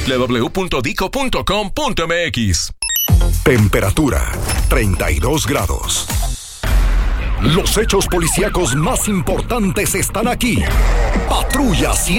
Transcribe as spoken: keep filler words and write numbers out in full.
w w w punto dico punto com punto m x. Temperatura treinta y dos grados. Los hechos policíacos más importantes están aquí. Patrulla